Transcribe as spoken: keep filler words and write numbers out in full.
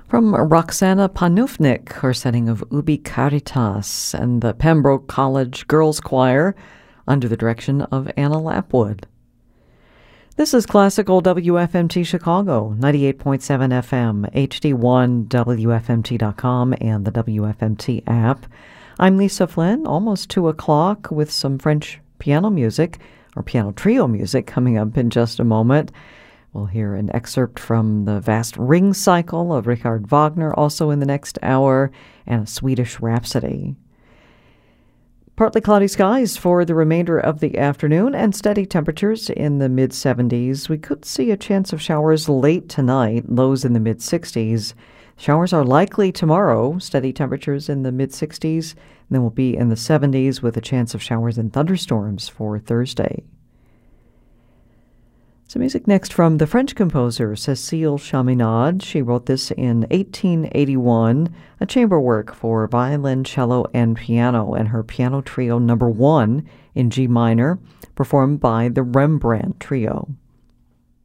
From Roxana Panufnik, her setting of Ubi Caritas and the Pembroke College Girls Choir under the direction of Anna Lapwood. This is Classical W F M T Chicago, ninety-eight point seven F M, H D one, W F M T dot com, and the W F M T app. I'm Lisa Flynn, almost two o'clock with some French piano music, or piano trio music, coming up in just a moment. We'll hear an excerpt from the vast Ring Cycle of Richard Wagner, also in the next hour, and a Swedish Rhapsody. Partly cloudy skies for the remainder of the afternoon and steady temperatures in the mid seventies. We could see a chance of showers late tonight, lows in the mid sixties. Showers are likely tomorrow, steady temperatures in the mid sixties, and then we'll be in the seventies with a chance of showers and thunderstorms for Thursday. Some music next from the French composer Cécile Chaminade. She wrote this in eighteen eighty-one, a chamber work for violin, cello, and piano, and her piano trio number one in G minor, performed by the Rembrandt Trio.